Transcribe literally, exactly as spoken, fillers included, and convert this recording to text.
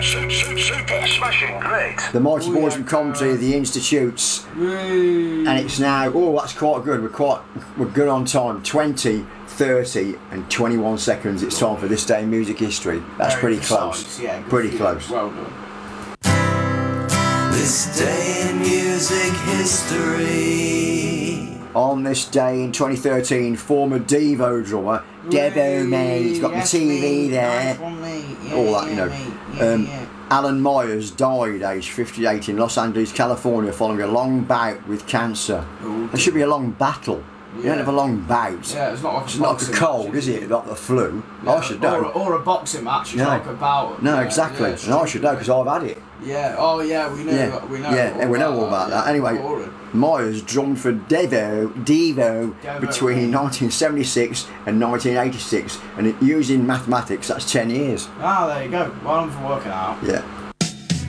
super, super, super, smashing great. The Mighty Oh, Boys yeah, from Coventry, the Institutes, Whee. and it's now. Oh, that's quite good. We're quite. We're good on time. twenty, thirty, and twenty-one seconds. It's time for this day in music history. That's Very pretty precise, close. Yeah, good pretty for you. close. Well done. This day in music history. On this day in twenty thirteen, former Devo drummer, Devo mate, he's got Yes, the T V mate. there, Nice one, mate. Yeah, all that, you yeah, know. mate. Yeah, Um, yeah. Alan Myers died aged fifty-eight in Los Angeles, California, following a long bout with cancer. Oh, There should be a long battle. You Yeah. don't have a long bout. Yeah, it's not like It's a not like boxing a cold, match, is it? Not the flu. Yeah, I should or, know. Or a boxing match, you No. talk about. No, yeah, exactly. yeah, and I should know because I've had it. Yeah. Oh, yeah. We know. Yeah, We know. yeah, yeah, we know all about that. Anyway, Boring. Myers drummed for Devo, Devo, Devo. between nineteen seventy-six and nineteen eighty-six, and it, using mathematics, that's ten years. Ah, there you go. Well done for working out. Yeah.